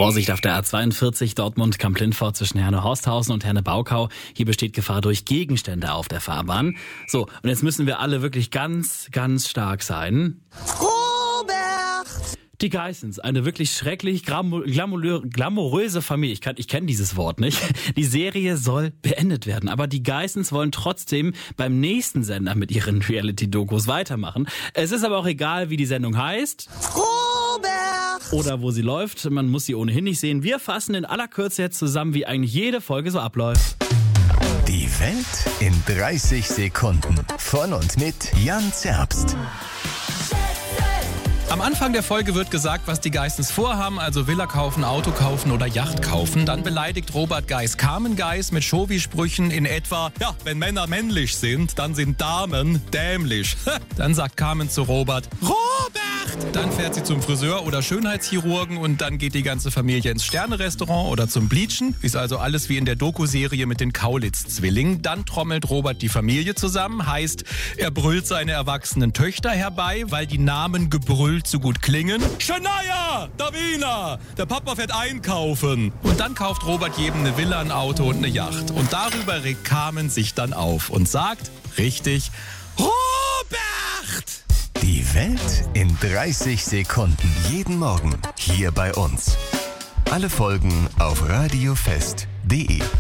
Vorsicht auf der A42 Dortmund-Kamp-Lindfort zwischen Herne-Horsthausen und Herne-Baukau. Hier besteht Gefahr durch Gegenstände auf der Fahrbahn. So, und jetzt müssen wir alle wirklich ganz, ganz stark sein. Die Geissens, eine wirklich schrecklich glamouröse Familie. Ich kenne dieses Wort nicht. Die Serie soll beendet werden, aber die Geissens wollen trotzdem beim nächsten Sender mit ihren Reality-Dokus weitermachen. Es ist aber auch egal, wie die Sendung heißt. Oder wo sie läuft. Man muss sie ohnehin nicht sehen. Wir fassen in aller Kürze jetzt zusammen, wie eigentlich jede Folge so abläuft. Die Welt in 30 Sekunden. Von und mit Jan Zerbst. Am Anfang der Folge wird gesagt, was die Geissens vorhaben, also Villa kaufen, Auto kaufen oder Yacht kaufen. Dann beleidigt Robert Geiss Carmen Geiss mit Chauvi-Sprüchen in etwa, ja, wenn Männer männlich sind, dann sind Damen dämlich. Dann sagt Carmen zu Robert, Robert! Dann fährt sie zum Friseur oder Schönheitschirurgen und dann geht die ganze Familie ins Sterne-Restaurant oder zum Bleachen. Ist also alles wie in der Doku-Serie mit den Kaulitz-Zwillingen. Dann trommelt Robert die Familie zusammen, heißt, er brüllt seine erwachsenen Töchter herbei, weil die Namen gebrüllt so gut klingen. Shania, Davina, der Papa fährt einkaufen. Und dann kauft Robert jedem eine Villa, ein Auto und eine Yacht. Und darüber regt Carmen sich dann auf und sagt, richtig, Robert! Die Welt in 30 Sekunden. Jeden Morgen hier bei uns. Alle Folgen auf radiofest.de.